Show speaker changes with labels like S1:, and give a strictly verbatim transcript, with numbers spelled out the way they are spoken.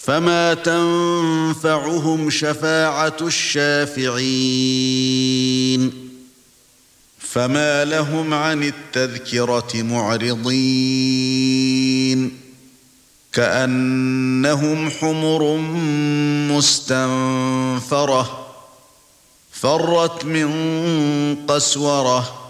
S1: فما تنفعهم شفاعة الشافعين فما لهم عن التذكرة معرضين كأنهم حمر مستنفرة فرت من قسورة